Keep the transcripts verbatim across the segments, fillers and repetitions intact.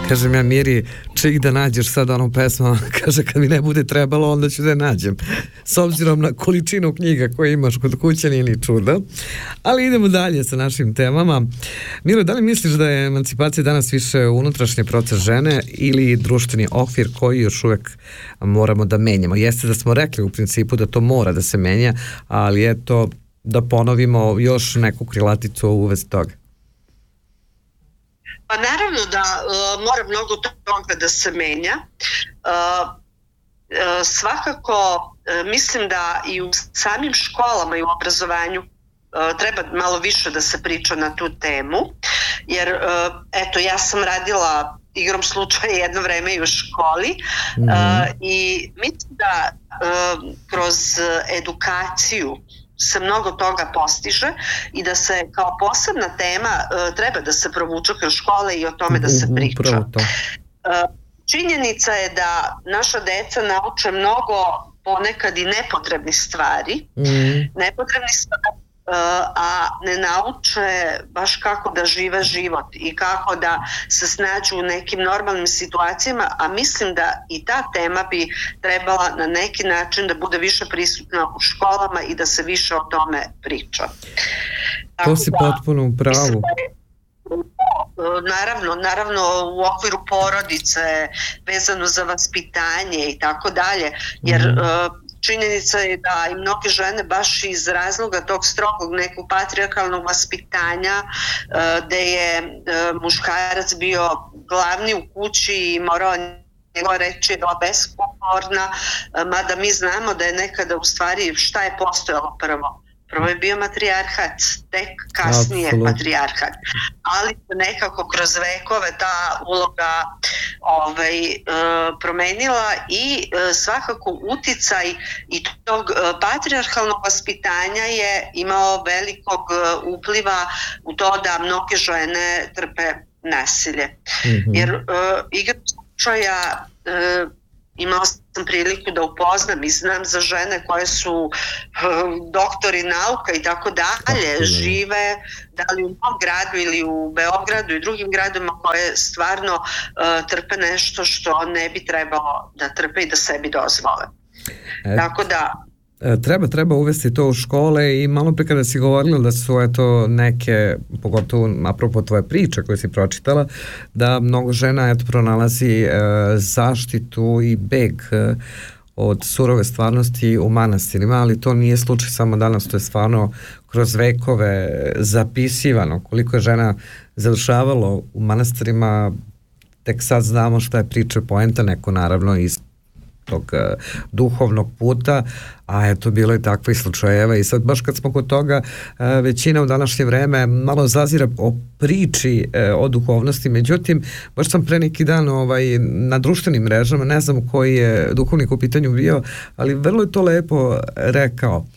Kažem ja Miri, čik da nađeš sad onu pesmu, kaže kad mi ne bude trebalo onda ću da je nađem. S obzirom na količinu knjiga koje imaš kod kuće nije ni čudo. Ali idemo dalje sa našim temama. Miro, da li misliš da je emancipacija danas više unutrašnji proces žene ili društveni okvir koji još uvek moramo da menjamo? Jeste da smo rekli u principu da to mora da se menja, ali eto da ponovimo još neku krilaticu u vezi toga. Pa naravno da uh, mora mnogo toga da se menja. Uh, uh, svakako uh, mislim da i u samim školama i u obrazovanju uh, treba malo više da se priča na tu temu, jer uh, eto ja sam radila igrom slučaja jedno vreme i u školi mm-hmm. uh, i mislim da uh, kroz edukaciju se mnogo toga postiže i da se kao posebna tema uh, treba da se provuče kroz škole i o tome da se priča. Uh, činjenica je da naša deca nauče mnogo ponekad i nepotrebnih stvari, mm. nepotrebnih stvari, uh, a ne nauče baš kako da žive život i kako da se snađu u nekim normalnim situacijama, a mislim da i ta tema bi trebala na neki način da bude više prisutna u školama i da se više o tome priča. Tako to si da, potpuno u pravu. Naravno, naravno u okviru porodice, vezano za vaspitanje i tako dalje, jer mm. činjenica je da i mnoge žene baš iz razloga tog strogog nekog patrijarhalnog vaspitanja gde je muškarac bio glavni u kući i morao njegova reč je bila bespogovorna, mada mi znamo da je nekada u stvari šta je postojalo prvo. Prvo je bio matrijarhat, tek kasnije Absolut. patrijarhat, ali nekako kroz vekove ta uloga ovaj, e, promenila i e, svakako uticaj i tog e, patrijarhalnog vaspitanja je imao velikog e, upliva u to da mnoge žene trpe nasilje. Mm-hmm. Jer e, igra slučaja e, imala sam priliku da upoznam i znam za žene koje su uh, doktori nauka i tako dalje, žive da li u Novom Gradu ili u Beogradu i drugim gradima koje stvarno uh, trpe nešto što ne bi trebalo da trpe i da sebi dozvole. E, tako da Treba, treba uvesti to u škole i malo pre kada si govorila da su eto neke, pogotovo apropo tvoje priče koje si pročitala, da mnogo žena eto pronalazi e, zaštitu i beg e, od surove stvarnosti u manastirima, ali to nije slučaj samo danas, to je stvarno kroz vekove zapisivano. Koliko je žena završavalo u manastirima, tek sad znamo šta je priča, poenta, neko naravno iz tog uh, duhovnog puta, a eto bilo je takvih slučajeva i sad baš kad smo kod toga uh, većina u današnje vreme malo zazira o priči uh, o duhovnosti, međutim baš sam pre neki dan ovaj, na društvenim mrežama, ne znam koji je duhovnik u pitanju bio, ali vrlo je to lepo rekao,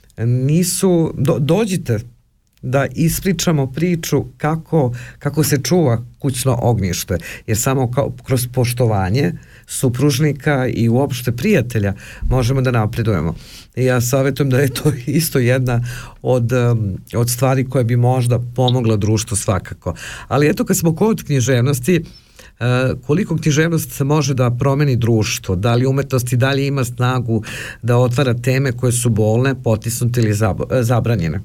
nisu, do, dođite da ispričamo priču kako, kako se čuva kućno ognjište, jer samo kao, kroz poštovanje supružnika i uopšte prijatelja možemo da napredujemo. I ja savjetujem da je to isto jedna od, od stvari koje bi možda pomogla društvu svakako. Ali eto kad smo kod književnosti, koliko književnost može da promeni društvo, da li umetnost i dalje ima snagu da otvara teme koje su bolne, potisnute ili zabranjene?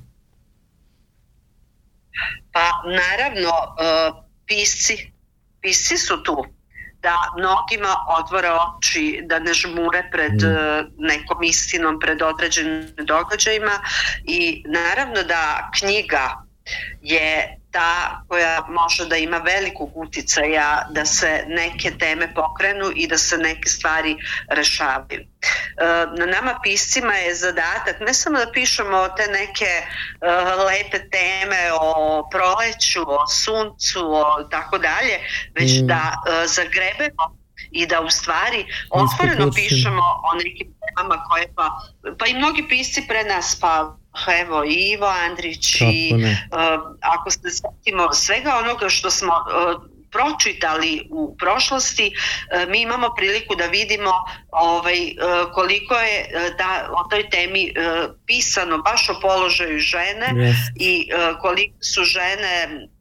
Pa naravno, pisci, pisci su tu da mnogima otvore oči, da ne žmure pred mm. nekom istinom, pred određenim događajima i naravno da knjiga je ta koja može da ima velikog uticaja da se neke teme pokrenu i da se neke stvari rešavaju. Na nama piscima je zadatak ne samo da pišemo te neke uh, lepe teme o proleću, o suncu, o tako dalje, već mm. da uh, zagrebemo i da u stvari otvoreno pišemo o nekim temama koje pa, pa i mnogi pisci pre nas, pa evo i Ivo Andrić i uh, ako se sjetimo svega onoga što smo uh, pročitali u prošlosti, uh, mi imamo priliku da vidimo ovaj, uh, koliko je uh, da, o toj temi uh, pisano baš o položaju žene yes. i uh, koliko su žene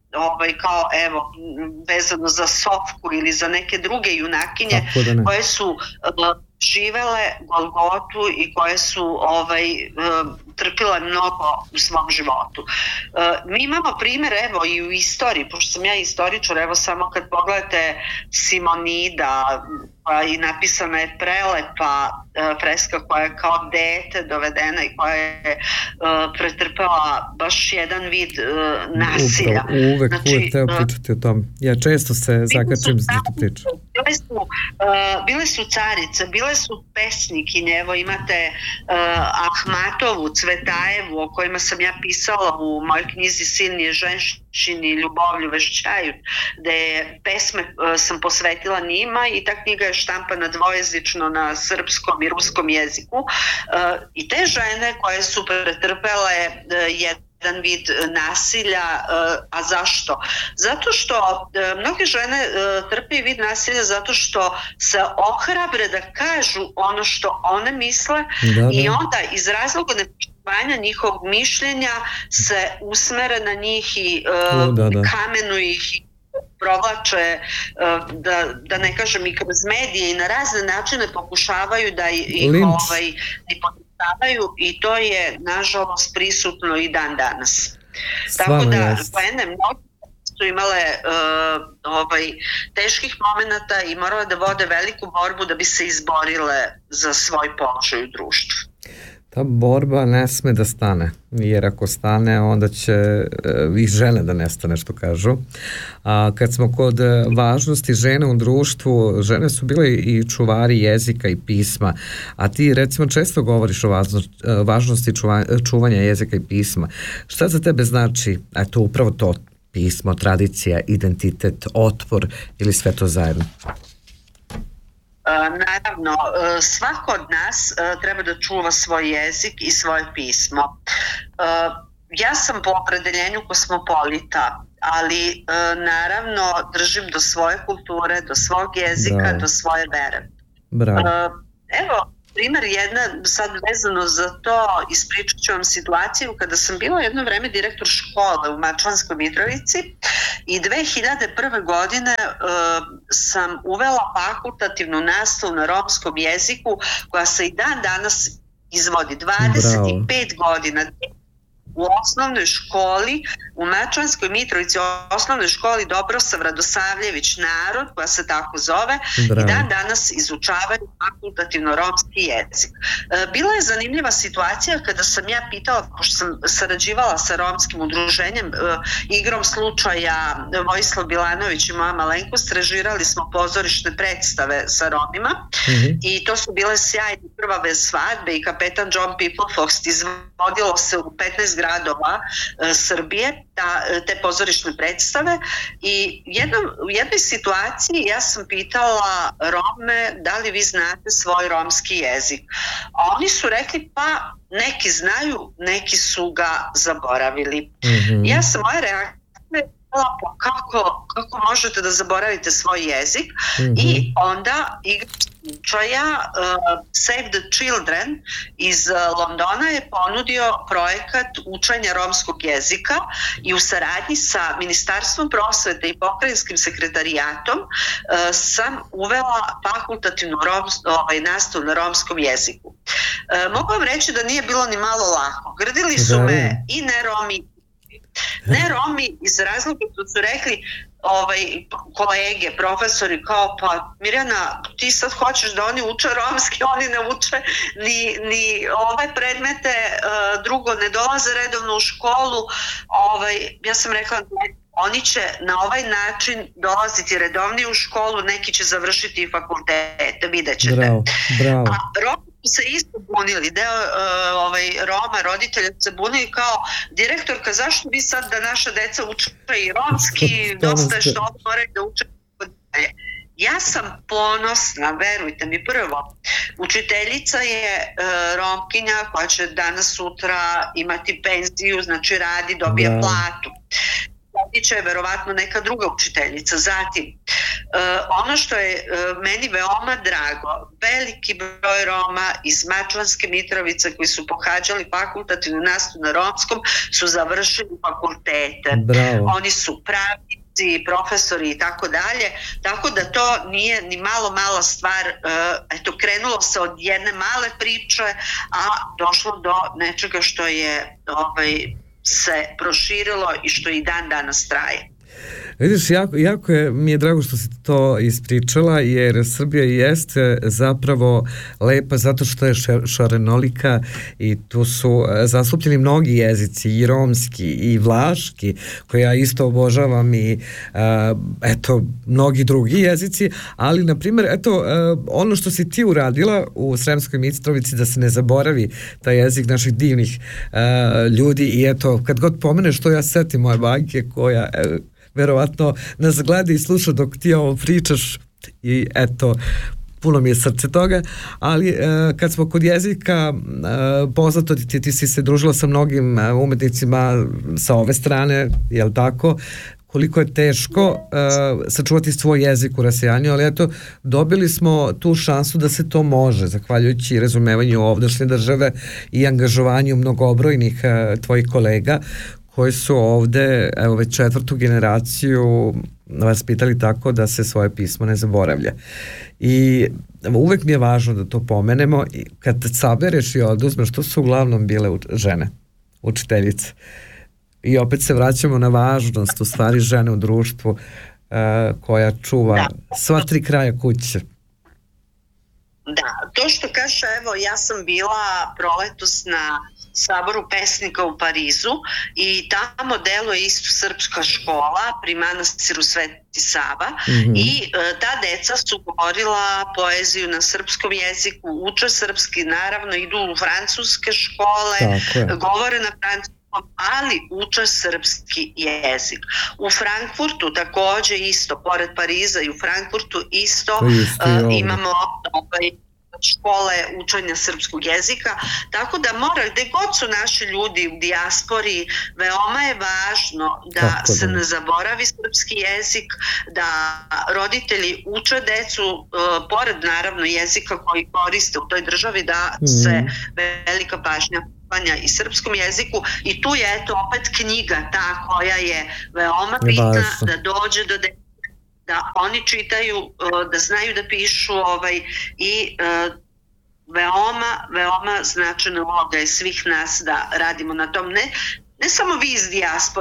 ovaj, kao evo vezano za Sofku ili za neke druge junakinje koje su uh, živele Golgotu i koje su ovaj, trpile mnogo u svom životu. Mi imamo primjer evo i u istoriji, pošto sam ja istoričar, evo samo kad pogledate Simonida, pa i napisana je prelepa freska koja je kao dete dovedena i koja je pretrpela baš jedan vid nasilja. Upravo, uvek, znači, uvek treba pričati o tom. Ja često se zakačim za tu priču. Bile su, uh, bile su carice, bile su pesnikinje, evo imate uh, Ahmatovu, Cvetajevu, o kojima sam ja pisala u mojoj knjizi Sin je ženšini, ljubovlju vešćaju, gde pesme uh, sam posvetila njima i ta knjiga je štampana dvojezično na srpskom i ruskom jeziku. Uh, I te žene koje su pretrpele uh, jedan jedan vid nasilja, a zašto? Zato što mnoge žene trpe vid nasilja zato što se ohrabre da kažu ono što one misle da, da. I onda iz razloga nepoštovanja njihovog mišljenja se usmere na njih i uh, da, da. kamenuju ih i provlače, da, da ne kažem i kroz medije i na razne načine pokušavaju da ih ovaj, i to je nažalost prisutno i dan danas. Stvarno tako da žene mnogi su imale uh, ovaj, teških momenata i morale da vode veliku borbu da bi se izborile za svoj položaj u društvu. Ta borba ne sme da stane, jer ako stane onda će i žene da nestane, što kažu. A kad smo kod važnosti žena u društvu, žene su bile i čuvari jezika i pisma, a ti recimo često govoriš o važnosti čuvanja jezika i pisma. Šta za tebe znači, eto upravo to, pismo, tradicija, identitet, otpor ili sve to zajedno? Naravno, svako od nas treba da čuva svoj jezik i svoje pismo. Ja sam po opredeljenju kosmopolita, ali naravno držim do svoje kulture, do svog jezika, Bravo. Do svoje vere. Bravo. Evo, primjer jedna, sad vezano za to, ispričat ću vam situaciju kada sam bila jedno vreme direktor škole u Mačvanskoj Mitrovici i dve hiljade prve godine uh, sam uvela fakultativnu nastavu na romskom jeziku koja se i dan danas izvodi dvadeset pet Bravo. Godina u osnovnoj školi u Mačvanskoj Mitrovici, u osnovnoj školi Dobrosav Radosavljević Narod, koja se tako zove, Bravo. I dan danas izučavaju fakultativno romski jezik. Bila je zanimljiva situacija kada sam ja pitala, pošto sam sarađivala sa romskim udruženjem, igrom slučaja Vojislav Bilanović i moja malenkost, režirali smo pozorišne predstave sa Romima mm-hmm. i to su bile sjajne krvave svadbe i kapetan John Peoplefox izvodilo se u petnaest gradova e, Srbije ta, te pozorišne predstave i jedno, u jednoj situaciji ja sam pitala Rome da li vi znate svoj romski jezik, a oni su rekli pa neki znaju, neki su ga zaboravili. Mm-hmm. Ja sam moja reakcija kako, kako možete da zaboravite svoj jezik mm-hmm. i onda igra slučaja uh, Save the Children iz uh, Londona je ponudio projekat učenja romskog jezika i u saradnji sa Ministarstvom prosvete i pokrajinskim sekretarijatom uh, sam uvela fakultativnu rom, ovaj, nastavu na romskom jeziku. Uh, mogu vam reći da nije bilo ni malo lako. Grdili su me i ne Romi, ne Romi iz razloga što su rekli ovaj, kolege, profesori kao pa Mirjana ti sad hoćeš da oni uče romski, oni ne uče ni, ni ove predmete, uh, drugo ne dolaze redovno u školu, ovaj, ja sam rekla oni će na ovaj način dolaziti redovnije u školu, neki će završiti fakultete, vidjet ćete. Bravo, bravo. A Romi su se isto bunili, deo uh, ovaj, Roma, roditelja se bunili kao direktorka, zašto vi sad da naša deca uče i romski, dosta je što moraju da uče. Ja sam ponosna, verujte mi, prvo, učiteljica je e, Romkinja koja će danas sutra imati penziju, znači radi, dobije Bravo. Platu. će verovatno neka druga učiteljica. Zatim, ono što je meni veoma drago, veliki broj Roma iz Mačvanske Mitrovice koji su pohađali fakultativnu nastavu na romskom su završili fakultete. Bravo. Oni su pravnici, profesori i tako dalje, tako da to nije ni malo mala stvar. Eto, krenulo se od jedne male priče, a došlo do nečega što je ovaj, se proširilo i što i dan danas traje. Vidiš, jako, jako je, mi je drago što si to ispričala, jer Srbija jeste zapravo lepa zato što je šarenolika i tu su zastupljeni mnogi jezici, i romski i vlaški, koje ja isto obožavam, i a, eto, mnogi drugi jezici, ali na primjer, eto, a, ono što si ti uradila u Sremskoj Mitrovici, da se ne zaboravi taj jezik naših divnih a, ljudi, i eto, kad god pomeneš to, ja setim moje bajke koja e, verovatno nas gleda i sluša dok ti ovo pričaš, i eto, puno mi je srce toga, ali e, kad smo kod jezika, e, poznato ti, ti si se družila sa mnogim umetnicima sa ove strane, jel tako, koliko je teško uh, sačuvati svoj jezik u rasejanju, ali eto, dobili smo tu šansu da se to može, zahvaljujući razumevanju ovdašnje države i angažovanju mnogobrojnih uh, tvojih kolega koji su ovde, evo, već četvrtu generaciju vaspitali tako da se svoje pismo ne zaboravlja. I uvek mi je važno da to pomenemo, i kad sabereš i oduzmeš, to su uglavnom bile žene, učiteljice. I opet se vraćamo na važnost u stvari žene u društvu uh, koja čuva da. Sva tri kraja kuće. Da, to što kaže, evo, ja sam bila proletos na Saboru pesnika u Parizu i tamo deluje isto srpska škola pri manastiru Sveti Sava, mm-hmm. i e, ta deca su govorila poeziju na srpskom jeziku, uče srpski, naravno idu u francuske škole, govore na francuskom, ali uče srpski jezik. U Frankfurtu takođe isto, pored Pariza i u Frankfurtu isto, isto uh, imamo ovaj, škole učenja srpskog jezika, tako da mora, gde god su naši ljudi u dijaspori, veoma je važno da tako se da. Ne zaboravi srpski jezik, da roditelji uče decu, uh, pored naravno jezika koji koriste u toj državi, da mm. se velika pažnja i srpskom jeziku, i tu je eto opet knjiga ta koja je veoma bitna da dođe do dece, da oni čitaju, da znaju da pišu, ovaj, i uh, veoma, veoma značajna uloga je svih nas da radimo na tom, ne, ne samo vi iz dijaspore,